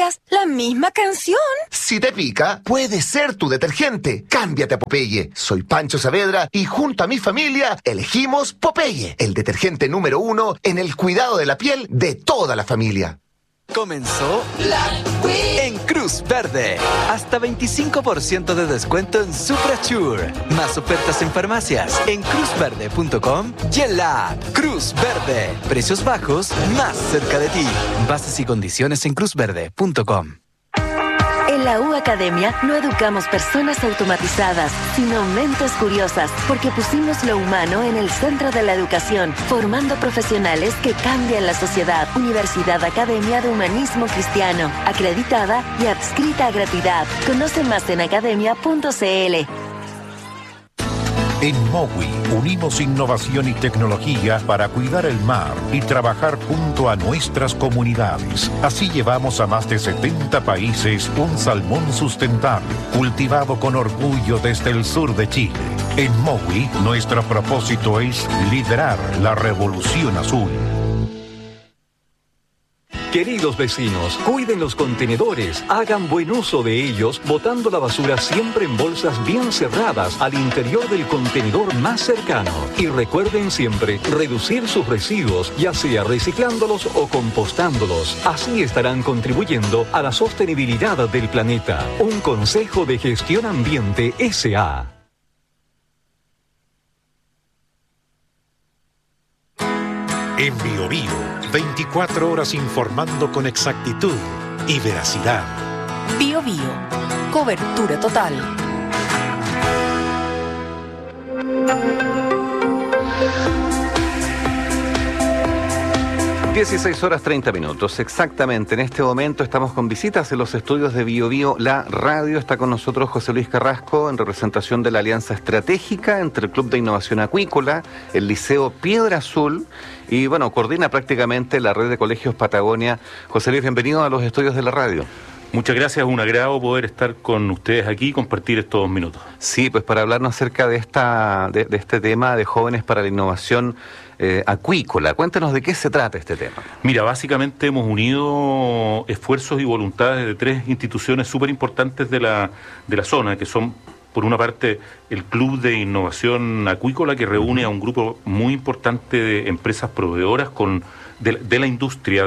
días la misma canción. Si te pica, puede ser tu detergente. Cámbiate a Popeye. Soy Pancho Saavedra y junto a mi familia elegimos Popeye, el detergente número 1 en el cuidado de la piel de toda la familia. Comenzó Black Week en Cruz Verde. Hasta 25% de descuento en Suprasure. Más ofertas en farmacias en cruzverde.com y en la app Cruz Verde. Precios bajos más cerca de ti. Bases y condiciones en cruzverde.com. En la U Academia no educamos personas automatizadas, sino mentes curiosas, porque pusimos lo humano en el centro de la educación, formando profesionales que cambian la sociedad. Universidad Academia de Humanismo Cristiano, acreditada y adscrita a gratuidad. Conoce más en academia.cl. En MOWI unimos innovación y tecnología para cuidar el mar y trabajar junto a nuestras comunidades. Así llevamos a más de 70 países un salmón sustentable, cultivado con orgullo desde el sur de Chile. En MOWI, nuestro propósito es liderar la revolución azul. Queridos vecinos, cuiden los contenedores, hagan buen uso de ellos, botando la basura siempre en bolsas bien cerradas al interior del contenedor más cercano. Y recuerden siempre reducir sus residuos, ya sea reciclándolos o compostándolos. Así estarán contribuyendo a la sostenibilidad del planeta. Un consejo de Gestión Ambiente S.A. En BioBio, 24 horas informando con exactitud y veracidad. Bio Bio. Cobertura total. 16:30. Exactamente, en este momento estamos con visitas en los estudios de BioBio, la radio. Está con nosotros José Luis Carrasco en representación de la alianza estratégica entre el Club de Innovación Acuícola, el Liceo Piedra Azul y, bueno, coordina prácticamente la red de colegios Patagonia. José Luis, bienvenido a los estudios de la radio. Muchas gracias, un agrado poder estar con ustedes aquí y compartir estos 2 minutos. Sí, pues para hablarnos acerca de este tema de jóvenes para la innovación acuícola. Cuéntanos de qué se trata este tema. Mira, básicamente hemos unido esfuerzos y voluntades de 3 instituciones súper importantes de la zona, que son, por una parte, el Club de Innovación Acuícola, que reúne a un grupo muy importante de empresas proveedoras de la industria,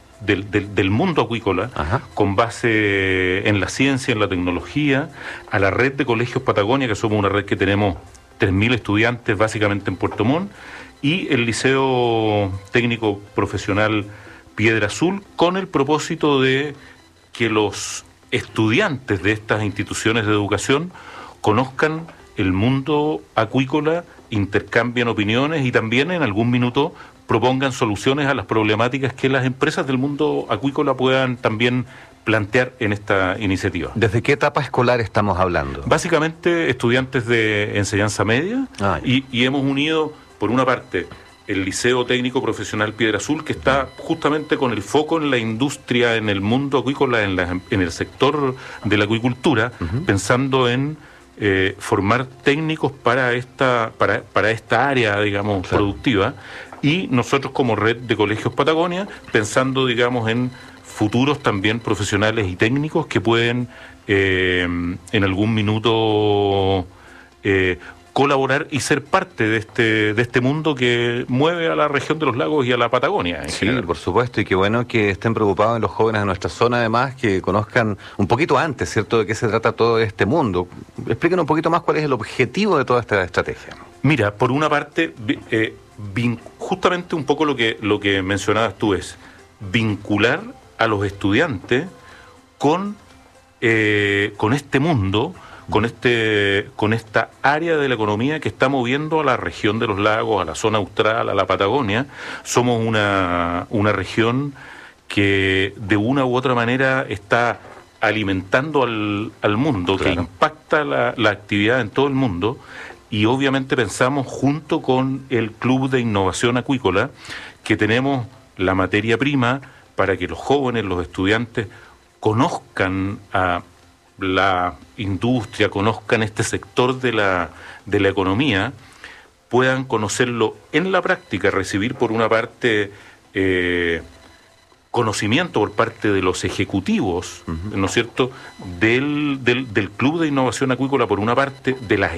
del mundo acuícola. Ajá. Con base en la ciencia, en la tecnología, a la red de colegios Patagonia, que somos una red que tenemos 3.000 estudiantes básicamente en Puerto Montt, y el Liceo Técnico Profesional Piedra Azul, con el propósito de que los estudiantes de estas instituciones de educación conozcan el mundo acuícola, intercambien opiniones y también en algún minuto propongan soluciones a las problemáticas que las empresas del mundo acuícola puedan también plantear en esta iniciativa. ¿Desde qué etapa escolar estamos hablando? Básicamente estudiantes de enseñanza media. Y hemos unido, por una parte, el Liceo Técnico Profesional Piedra Azul, que está justamente con el foco en la industria, en el mundo acuícola, en el sector de la acuicultura, pensando en formar técnicos para esta área, digamos, productiva. Y nosotros como red de colegios Patagonia, pensando, digamos, en futuros también profesionales y técnicos que pueden en algún minuto colaborar y ser parte de este mundo que mueve a la región de los lagos y a la Patagonia en general. Por supuesto, y qué bueno que estén preocupados en los jóvenes de nuestra zona, además, que conozcan un poquito antes, ¿cierto?, de qué se trata todo este mundo. Explíquenos un poquito más cuál es el objetivo de toda esta estrategia. Mira, por una parte, justamente un poco lo que mencionabas tú es vincular a los estudiantes con este mundo, con esta área de la economía que está moviendo a la región de los lagos, a la zona austral, a la Patagonia. Somos una región que de una u otra manera está alimentando al mundo, claro, que impacta la actividad en todo el mundo. Y obviamente pensamos, junto con el Club de Innovación Acuícola, que tenemos la materia prima para que los jóvenes, los estudiantes, conozcan a la industria, conozcan este sector de la economía, puedan conocerlo en la práctica, recibir por una parte conocimiento por parte de los ejecutivos, ¿no es cierto?, del Club de Innovación Acuícola, por una parte, de las